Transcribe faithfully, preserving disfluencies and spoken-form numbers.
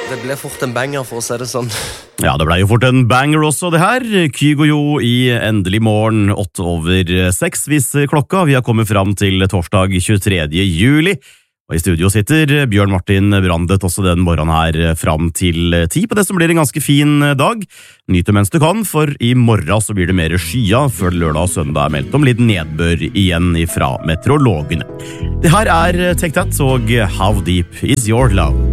Det ble fort en banger, for å si det sånn. Ja, det ble jo fort en banger også, det her. Kygo Jo i Endelig morgen, åtte over seks, viser klokka. Vi har kommet fram til torsdag tjuetredje juli. Og i studio sitter Bjørn Martin Brandet også den morgenen her fram til ti på det som blir en ganske fin dag. Nyt det mens du kan, for i morgen så blir det mer skya før lørdag og søndag er meldt om litt nedbør igjen fra meteorologene. Det her er Take That og How Deep Is Your Love?